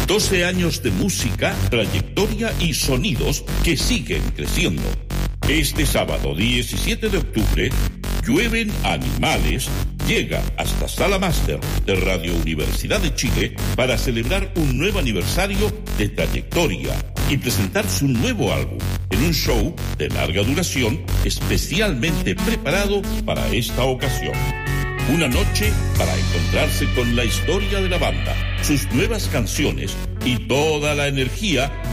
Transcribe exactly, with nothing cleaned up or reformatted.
doce años de música, trayectoria y sonidos que siguen creciendo. Este sábado diecisiete de octubre, Llueven Animales llega hasta Sala Máster de Radio Universidad de Chile para celebrar un nuevo aniversario de trayectoria y presentar su nuevo álbum en un show de larga duración especialmente preparado para esta ocasión. Una noche para encontrarse con la historia de la banda, sus nuevas canciones y toda la energía